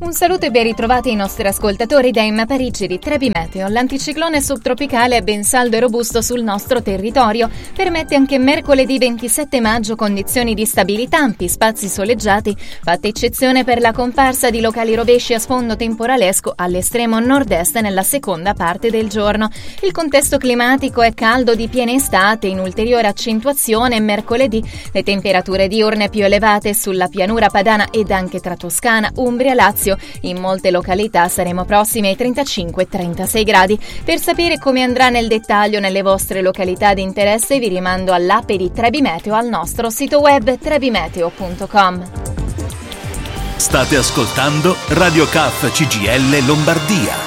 Un saluto e ben ritrovati ai nostri ascoltatori da Emma Parigi di Trebi Meteo. L'anticiclone subtropicale è ben saldo e robusto sul nostro territorio. Permette anche mercoledì 27 maggio condizioni di stabilità, ampi spazi soleggiati, fatta eccezione per la comparsa di locali rovesci a sfondo temporalesco all'estremo nord-est nella seconda parte del giorno. Il contesto climatico è caldo di piena estate, in ulteriore accentuazione mercoledì le temperature diurne più elevate sulla pianura padana ed anche tra Toscana, Umbria, Lazio. In molte località saremo prossimi ai 35-36 gradi. Per sapere come andrà nel dettaglio nelle vostre località di interesse vi rimando all'app di Trebi Meteo al nostro sito web trebimeteo.com. State ascoltando Radio CAF CGIL Lombardia.